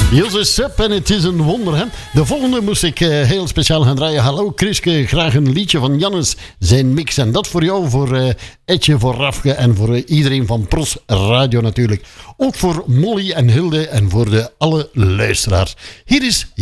Jozef Sepp en het is een wonder, hè? De volgende moest ik heel speciaal gaan draaien. Hallo Kriske, graag een liedje van Jannes, zijn mix. En dat voor jou, voor Etje, voor Rafke en voor iedereen van Pros Radio natuurlijk. Ook voor Molly en Hilde en voor alle luisteraars. Hier is